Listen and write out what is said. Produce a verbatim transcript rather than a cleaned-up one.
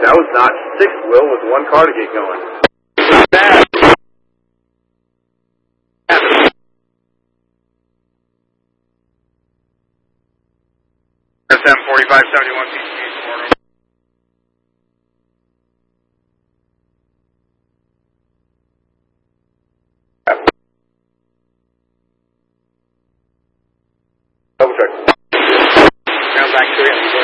That was not six, Will, with one car to get going. Not bad. S M forty-five seventy-one P C. Double check. Ground back to it.